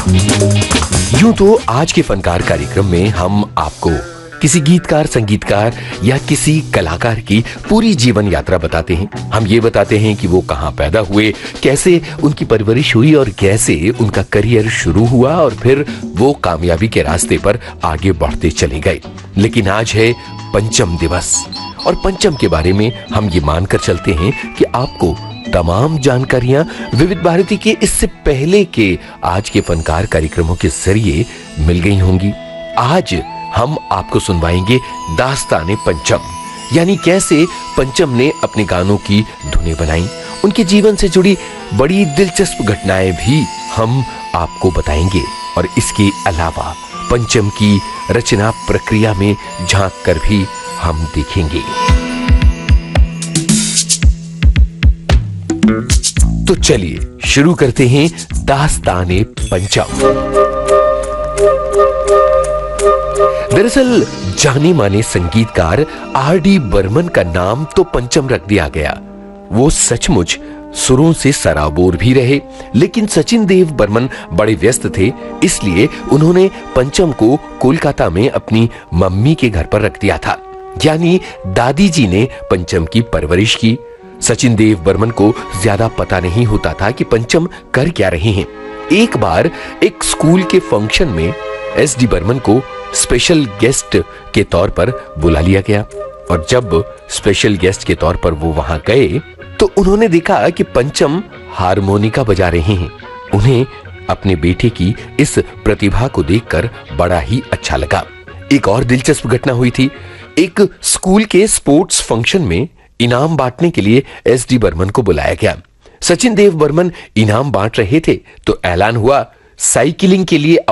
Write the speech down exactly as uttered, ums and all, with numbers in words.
यूं तो आज के फनकार कार्यक्रम में हम आपको किसी गीतकार, संगीतकार या किसी कलाकार की पूरी जीवन यात्रा बताते हैं। हम ये बताते हैं कि वो कहाँ पैदा हुए, कैसे उनकी परवरिश हुई और कैसे उनका करियर शुरू हुआ और फिर वो कामयाबी के रास्ते पर आगे बढ़ते चले गए। लेकिन आज है पंचम दिवस और पंचम के बारे में हम ये मानकर चलते हैं कि आपको तमाम जानकारियां विविध भारती के इससे पहले के आज के फनकार कार्यक्रमों के जरिए मिल गई होंगी। आज हम आपको सुनवाएंगे दास्ताने पंचम, यानी कैसे पंचम ने अपने गानों की धुनें बनाई। उनके जीवन से जुड़ी बड़ी दिलचस्प घटनाएं भी हम आपको बताएंगे और इसके अलावा पंचम की रचना प्रक्रिया में झांक कर भी हम देखेंगे। तो चलिए शुरू करते हैं दास्ताने पंचम। दरअसल जाने माने संगीतकार आर डी बर्मन का नाम तो पंचम रख दिया गया। वो सचमुच सुरों से सराबोर भी रहे, लेकिन सचिन देव बर्मन बड़े व्यस्त थे, इसलिए उन्होंने पंचम को कोलकाता में अपनी मम्मी के घर पर रख दिया था। यानी दादी जी ने पंचम की परवरिश की। सचिन देव बर्मन को ज्यादा पता नहीं होता था कि पंचम कर क्या रहे हैं। एक बार एक स्कूल के फंक्शन में एस डी बर्मन को स्पेशल गेस्ट के तौर पर बुला लिया गया और जब स्पेशल गेस्ट के तौर पर वो वहां गए तो उन्होंने देखा कि पंचम हारमोनिका बजा रहे हैं। उन्हें अपने बेटे की इस प्रतिभा को देखकर बड़ा ही अच्छा लगा। एक और दिलचस्प घटना हुई थी। एक स्कूल के स्पोर्ट्स फंक्शन में इनाम बांटने के लिए एस डी बर्मन को बुलाया गया। सचिन देव बर्मन इनाम बांट रहे थे तो ऐलान हुआ, साइकिलिंग के लिए